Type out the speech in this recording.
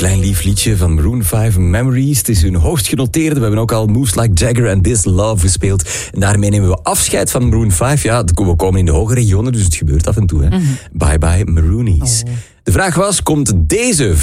Klein lief liedje van Maroon 5, Memories. Het is hun hoogst genoteerde. We hebben ook al Moves Like Jagger en This Love gespeeld. En daarmee nemen we afscheid van Maroon 5. Ja, we komen in de hoge regionen, dus het gebeurt af en toe. Hè. Bye bye Maroonies. De vraag was, komt deze